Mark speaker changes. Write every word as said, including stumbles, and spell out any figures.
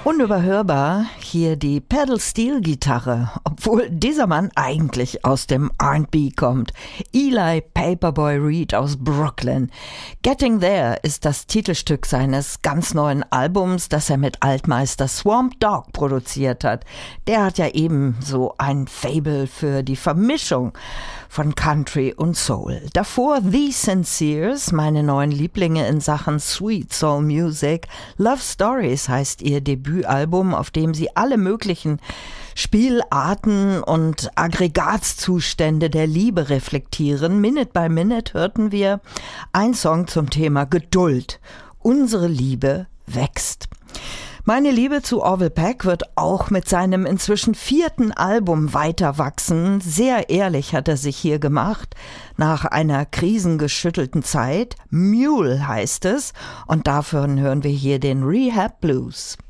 Speaker 1: Unüberhörbar hier die Pedal-Steel-Gitarre, obwohl dieser Mann eigentlich aus dem R and B kommt. Eli Paperboy Reed aus Brooklyn. Getting There ist das Titelstück seines ganz neuen Albums, das er mit Altmeister Swamp Dogg produziert hat. Der hat ja eben so ein Faible für die Vermischung von Country und Soul. Davor The Sinceres, meine neuen Lieblinge in Sachen Sweet Soul Music. Love Stories heißt ihr Debütalbum, auf dem sie alle möglichen Spielarten und Aggregatzustände der Liebe reflektieren. Minute by Minute hörten wir ein Song zum Thema Geduld. Unsere Liebe wächst. Meine Liebe zu Orville Peck wird auch mit seinem inzwischen vierten Album weiter wachsen. Sehr ehrlich hat er sich hier gemacht, nach einer krisengeschüttelten Zeit. Mule heißt es, und dafür hören wir hier den Rehab Blues.